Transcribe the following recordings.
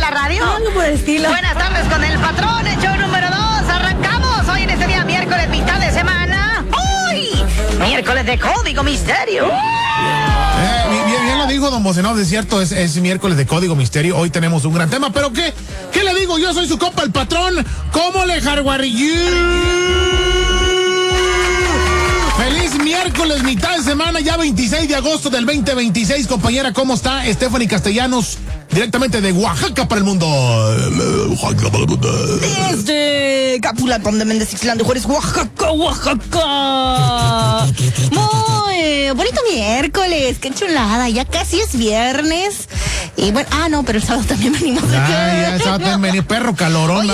la radio? Algo por el estilo. Buenas tardes con el patrón, el show número 2. Arrancamos hoy en este día, miércoles, mitad de semana. ¡Hoy! Miércoles de Código Misterio. Bien lo dijo don Bocenov, es cierto, es miércoles de Código Misterio. Hoy tenemos un gran tema, pero ¿qué le digo? Yo soy su compa, el patrón. ¿Cómo le jarguarillú? Feliz miércoles, mitad de semana, ya 26 de agosto del 2026. Compañera, ¿cómo está? Stephanie Castellanos, directamente de Oaxaca para el mundo. Desde Capulacón de Méndez, Ixtlán de Juárez, Oaxaca. Muy bonito miércoles, qué chulada, ya casi es viernes. Y bueno, no, pero el sábado también venimos. Ya, el sábado también venía perro calorón.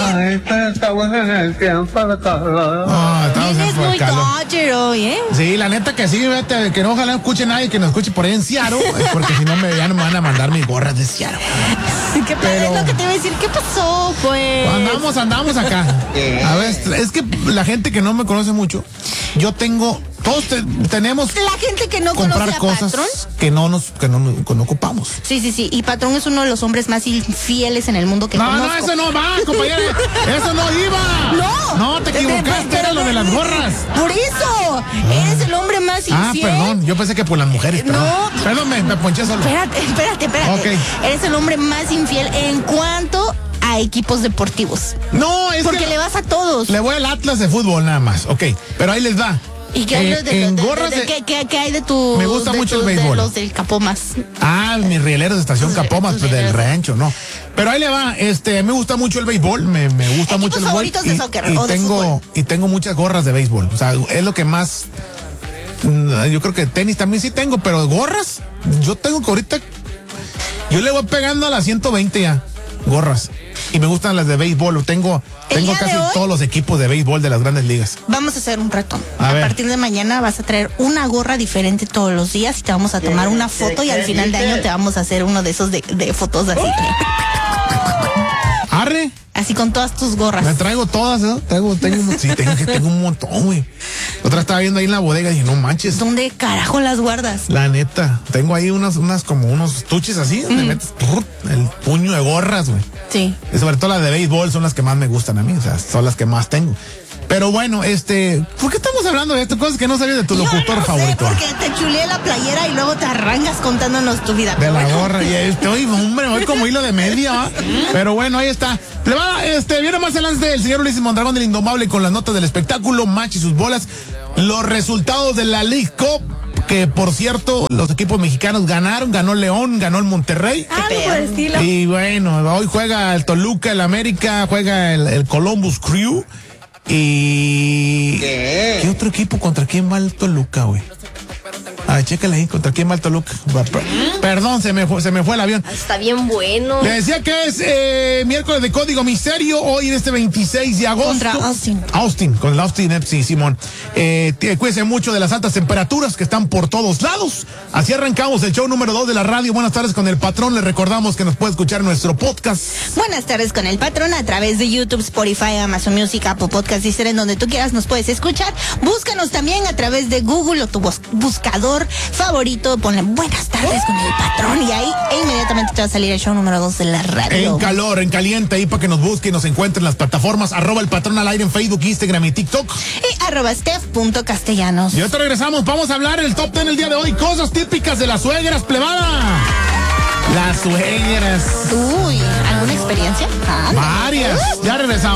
Vienes muy dodger hoy, ¿eh? Sí, la neta que sí, vete, que no ojalá escuche nadie que nos escuche por ahí en Seattle, porque si no ya no me van a mandar mis gorras de Seattle. ¿Qué es lo que te iba a decir? ¿Qué pasó, pues? Andamos acá. A ver, es que la gente que no me conoce mucho, todos tenemos la gente que no comprar conoce a cosas Patrón que no ocupamos. Sí, y Patrón es uno de los hombres más infieles en el mundo que conozco. No, eso no va, compañera. Eso no iba. No, te equivocaste, era lo de las gorras. Por eso, eres el hombre más infiel. Perdón, yo pensé que por las mujeres. Perdón, me ponché solo. Espérate. Okay. Eres el hombre más infiel en cuanto a equipos deportivos. No, es porque le vas a todos. Le voy al Atlas de fútbol nada más, pero ahí les va. ¿Y qué hay ¿qué hay de tu? Me gusta mucho el béisbol. De los del Capomas. Mis rieleros de estación Capomas, pues del rancho, no. Pero ahí le va, me gusta mucho el béisbol, me gusta mucho el béisbol. Favoritos de soccer o de fútbol. Y tengo muchas gorras de béisbol. O sea, es lo que más. Yo creo que tenis también sí tengo, pero gorras, yo tengo que ahorita. Yo le voy pegando a las 120 ya. Gorras. Y me gustan las de béisbol. Tengo casi todos los equipos de béisbol de las grandes ligas. Vamos a hacer un reto. A ver. partir de mañana vas a traer una gorra diferente todos los días y te vamos a tomar una foto y al final de año te vamos a hacer uno de esos de fotos así. Arre. Así con todas tus gorras. Me traigo todas, ¿no? Tengo un montón, güey. Otra estaba viendo ahí en la bodega y dije, no manches. ¿Dónde carajo las guardas? La neta, tengo ahí unos tuches así, donde metes el puño de gorras, güey. Sí. Y sobre todo las de béisbol son las que más me gustan a mí, o sea, son las que más tengo. Pero bueno, ¿por qué estamos hablando de esto? Cosas que no sabías de tu locutor favorito. Porque te chuleé la playera y luego te arrancas contándonos tu vida. De la gorra, y hombre, voy como hilo de media, ¿va? Pero bueno, ahí está. Viene más adelante el señor Ulises Mondragón del Indomable con las notas del espectáculo, match y sus bolas, los resultados de la League Cup, que por cierto, los equipos mexicanos ganó León, ganó el Monterrey. Por el estilo. Y bueno, hoy juega el Toluca, el América, juega el Columbus Crew. Y ¿Qué otro equipo contra quién va el Toluca, güey? Chécale ahí, contra quién va el Toluca. Perdón, se me fue el avión. Está bien bueno. Le decía que es miércoles de Código Misterio, hoy en este 26 de agosto. Contra Austin, con el Austin FC, Simón. Cuídense mucho de las altas temperaturas que están por todos lados. Así arrancamos el show número 2 de la radio. Buenas tardes con el patrón. Les recordamos que nos puede escuchar en nuestro podcast. Buenas tardes con el patrón a través de YouTube, Spotify, Amazon Music, Apple Podcast, y en donde tú quieras nos puedes escuchar. Búscanos también a través de Google o tu buscador favorito. Ponle buenas tardes con el patrón y ahí inmediatamente te va a salir el show número 2 de la radio. En calor, en caliente, ahí para que nos busque y nos encuentre en las plataformas @el patrón al aire en Facebook, Instagram y TikTok. Y @Steph.Castellanos. Y ahorita regresamos, vamos a hablar el top 10 el día de hoy, cosas típicas de las suegras, plebada. Las suegras. Uy, ¿alguna experiencia? Varias. Ya regresamos.